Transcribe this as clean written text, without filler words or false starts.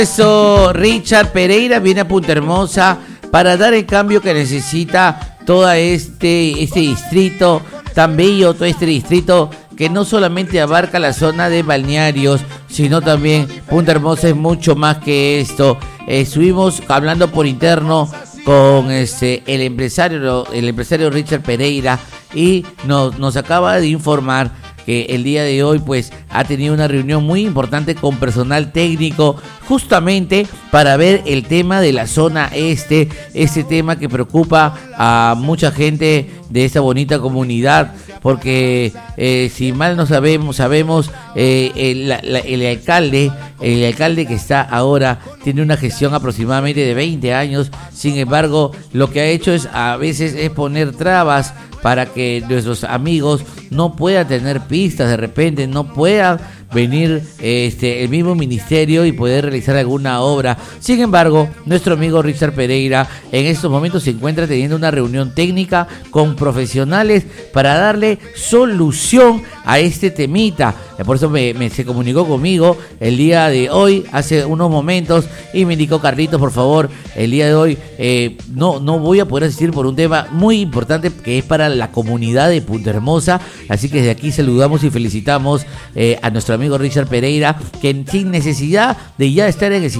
Eso, Richard Pereira viene a Punta Hermosa para dar el cambio que necesita todo este distrito tan bello, todo este distrito que no solamente abarca la zona de balnearios, sino también Punta Hermosa es mucho más que esto. Estuvimos hablando por interno con el empresario Richard Pereira y nos acaba de informar que el día de hoy pues ha tenido una reunión muy importante con personal técnico justamente para ver el tema de la zona este tema que preocupa a mucha gente de esta bonita comunidad, porque si mal no sabemos el alcalde que está ahora tiene una gestión aproximadamente de 20 años, sin embargo lo que ha hecho a veces es poner trabas para que nuestros amigos no puedan tener pistas, de repente no puedan venir el mismo ministerio y poder realizar alguna obra. Sin embargo, nuestro amigo Richard Pereira en estos momentos se encuentra teniendo una reunión técnica con profesionales para darle solución a este temita. Por eso se comunicó conmigo el día de hoy, hace unos momentos, y me indicó: Carlitos, por favor, el día de hoy no voy a poder asistir por un tema muy importante que es para la comunidad de Punta Hermosa. Así que desde aquí saludamos y felicitamos a nuestro amigo Richard Pereira, que sin necesidad de ya estar en el